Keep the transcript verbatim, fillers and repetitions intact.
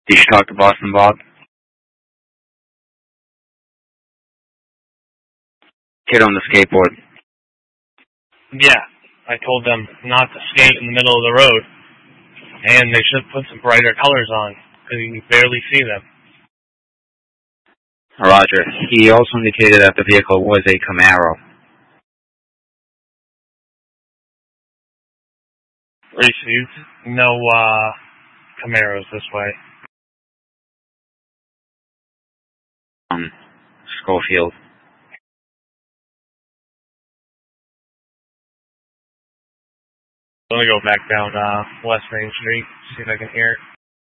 Did you talk to Boston Bob? Kid on the skateboard. Yeah, I told them not to skate in the middle of the road, and they should put some brighter colors on, because you can barely see them. Roger. He also indicated that the vehicle was a Camaro. Received. No, uh, Camaros this way. Um, Schofield. Let me go back down, uh, West Main Street, see if I can hear it.